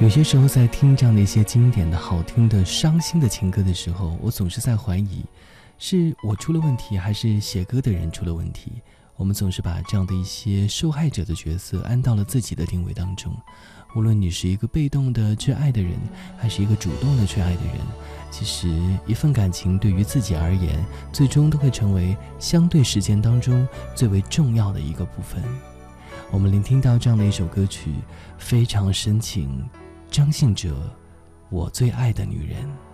有些时候在听这样的一些经典的好听的伤心的情歌的时候，我总是在怀疑，是我出了问题，还是写歌的人出了问题。我们总是把这样的一些受害者的角色安到了自己的定位当中，无论你是一个被动的去爱的人，还是一个主动的去爱的人，其实一份感情对于自己而言，最终都会成为相对时间当中最为重要的一个部分。我们聆听到这样的一首歌曲，非常深情，张信哲，我最爱的女人。